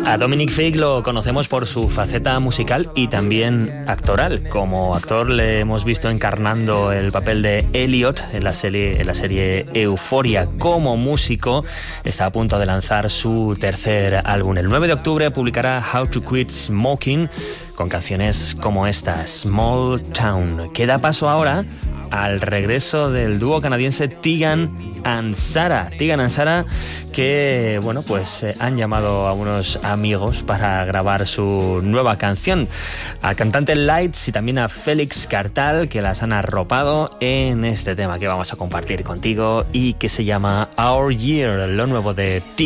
A Dominic Fike lo conocemos por su faceta musical y también actoral. Como actor le hemos visto encarnando el papel de Elliot en la serie Euphoria. Como músico está a punto de lanzar su tercer álbum. El 9 de octubre publicará How to Quit Smoking con canciones como esta, Small Town, que da paso ahora al regreso del dúo canadiense Tegan and Sara. Tegan and Sara, que bueno, pues han llamado a unos amigos para grabar su nueva canción. Al cantante Lights y también a Félix Cartal, que las han arropado en este tema que vamos a compartir contigo y que se llama Our Year, lo nuevo de Tegan.